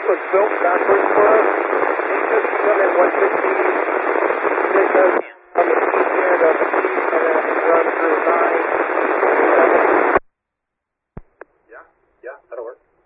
was built backwards for us. He just come in 150, did those on the east end of the east, and then run through 9. Yeah, that'll work.